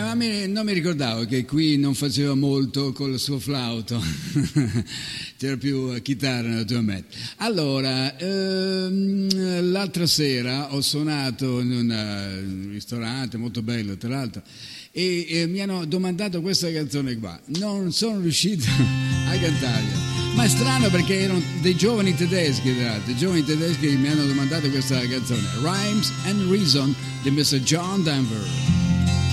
non mi ricordavo che qui non faceva molto con il suo flauto, c'era più chitarra naturalmente. Allora, l'altra sera ho suonato in un ristorante molto bello, tra l'altro, e mi hanno domandato questa canzone qua. Non sono riuscito a cantarla. Ma è strano perché erano dei giovani tedeschi, che mi hanno domandato questa canzone, Rhymes and Reason di Mr. John Denver.